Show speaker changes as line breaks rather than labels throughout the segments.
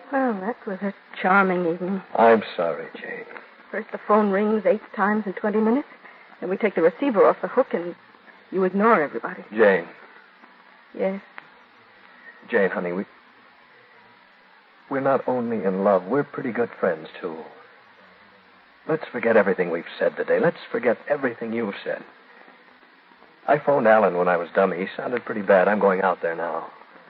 Well, that was a charming evening.
I'm sorry, Jane.
First the phone rings 8 times in 20 minutes, then we take the receiver off the hook and you ignore everybody.
Jane.
Yes?
Jane, honey, we're not only in love, we're pretty good friends, too. Let's forget everything we've said today. Let's forget everything you've said. I phoned Alan when I was dummy. He sounded pretty bad. I'm going out there now.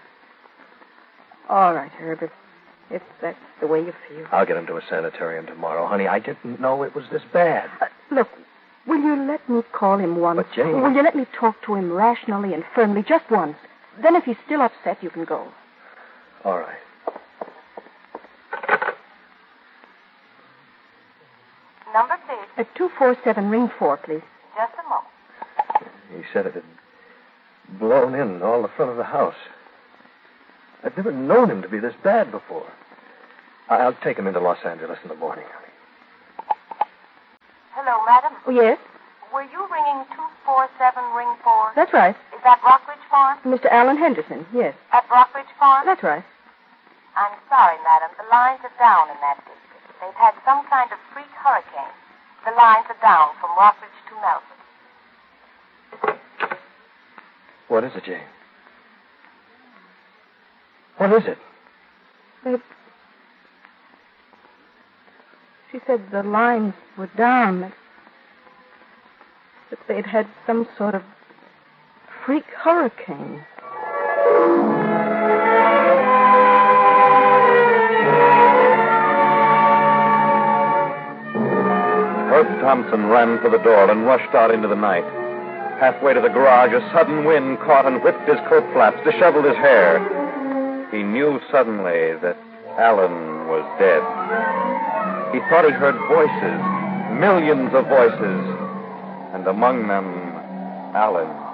All right, Herb, if that's the way you feel.
I'll get him to a sanitarium tomorrow. Honey, I didn't know it was this bad.
Look, will you let me call him once?
But, Jane...
Will you let me talk to him rationally and firmly, just once? Then if he's still upset, you can go.
All right.
Number, please.
247, ring 4, please.
Just a moment.
He said it had blown in all the front of the house. I've never known him to be this bad before. I'll take him into Los Angeles in the morning, honey.
Hello, madam.
Oh, yes?
Were you ringing 247, ring 4?
That's right.
Is that Rockridge Farm?
Mr. Alan Henderson, yes.
At Rockridge Farm?
That's right.
I'm sorry, madam. The lines are down in that district. They've had some kind of freak hurricane. The lines are down from Rockridge to Melford.
What is it, Jane? What is it?
She said the lines were down. That they'd had some sort of freak hurricane.
Herb Thompson ran for the door and rushed out into the night. Halfway to the garage, a sudden wind caught and whipped his coat flaps, disheveled his hair. He knew suddenly that Alan was dead. He thought he heard voices, millions of voices, and among them, Alan.